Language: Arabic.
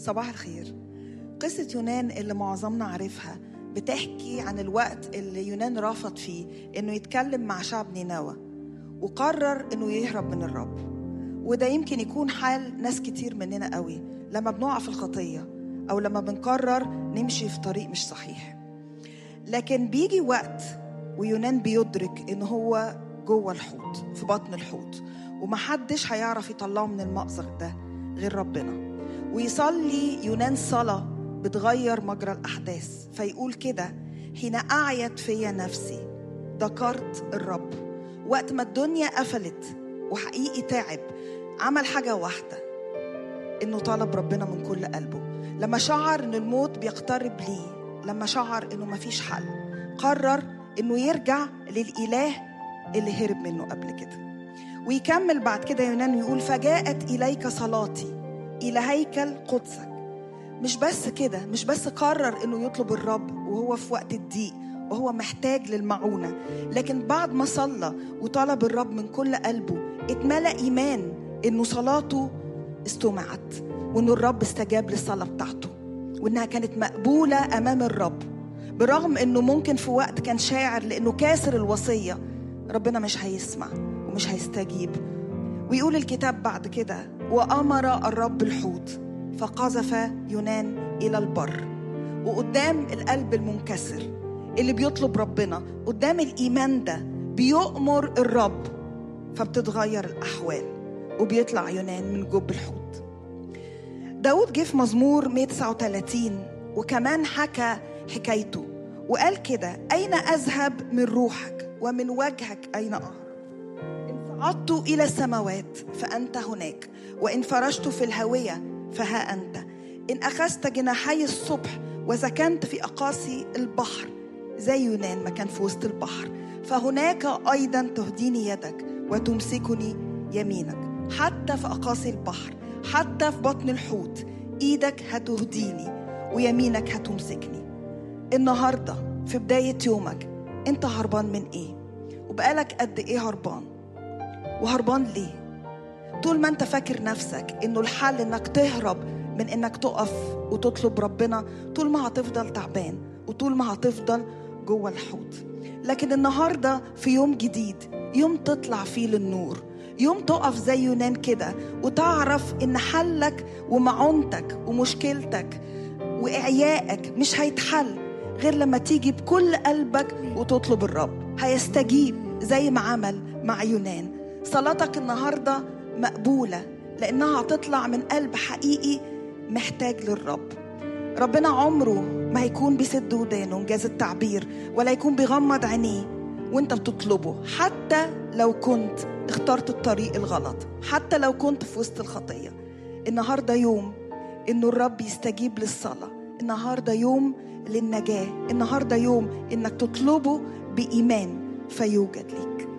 صباح الخير. قصة يونان اللي معظمنا عارفها بتحكي عن الوقت اللي يونان رفض فيه إنه يتكلم مع شعب نينوى وقرر إنه يهرب من الرب. وده يمكن يكون حال ناس كتير مننا قوي لما بنقع في الخطية أو لما بنقرر نمشي في طريق مش صحيح. لكن بيجي وقت ويونان بيدرك إنه هو جوه الحوت، في بطن الحوت، ومحدش هيعرف يطلعه من المأزق ده غير ربنا. ويصلي يونان صلاة بتغير مجرى الأحداث، فيقول كده: حين أعيت فيا نفسي ذكرت الرب. وقت ما الدنيا قفلت وحقيقي تعب، عمل حاجة واحدة، إنه طلب ربنا من كل قلبه. لما شعر إن الموت بيقترب ليه، لما شعر إنه مفيش حل، قرر إنه يرجع للإله اللي هرب منه قبل كده. ويكمل بعد كده يونان يقول: فجاءت إليك صلاتي إلى هيكل قدسك. مش بس كده، مش بس قرر إنه يطلب الرب وهو في وقت الضيق وهو محتاج للمعونة، لكن بعد ما صلى وطلب الرب من كل قلبه اتملأ إيمان إنه صلاته استمعت، وإنه الرب استجاب للصلاة بتاعته، وإنها كانت مقبولة أمام الرب، برغم إنه ممكن في وقت كان شاعر لأنه كاسر الوصية ربنا مش هيسمع ومش هيستجيب. ويقول الكتاب بعد كده: وأمر الرب الحوت فقذف يونان إلى البر. وقدام القلب المنكسر اللي بيطلب ربنا، قدام الإيمان ده بيؤمر الرب، فبتتغير الأحوال وبيطلع يونان من جب الحوت. داود جه في مزمور 139 وكمان حكى حكايته وقال كده: أين أذهب من روحك ومن وجهك أين أهرب؟ إن صعدت إلى السماوات فأنت هناك، وإن فرشت في الهوية فها أنت. إن أخذت جناحي الصبح وسكنت في أقاصي البحر، زي يونان ما كان في وسط البحر، فهناك أيضا تهديني يدك وتمسكني يمينك. حتى في أقاصي البحر، حتى في بطن الحوت، إيدك هتهديني ويمينك هتمسكني. النهاردة في بداية يومك أنت هربان من إيه؟ وبقالك قد إيه هربان؟ وهربان ليه؟ طول ما أنت فاكر نفسك إنه الحل إنك تهرب من إنك تقف وتطلب ربنا، طول ما هتفضل تعبان وطول ما هتفضل جوه الحوت. لكن النهاردة في يوم جديد، يوم تطلع فيه للنور، يوم تقف زي يونان كده وتعرف إن حلك ومعونتك ومشكلتك وإعيائك مش هيتحل غير لما تيجي بكل قلبك وتطلب الرب. هيستجيب زي ما عمل مع يونان. صلاتك النهاردة مقبولة لأنها هتطلع من قلب حقيقي محتاج للرب. ربنا عمره ما هيكون بيسد ودانه انجاز التعبير، ولا يكون بيغمض عينيه وانت بتطلبه، حتى لو كنت اخترت الطريق الغلط، حتى لو كنت في وسط الخطية. النهاردة يوم انه الرب يستجيب للصلاة، النهاردة يوم للنجاة، النهاردة يوم انك تطلبه بإيمان فيوجد ليك.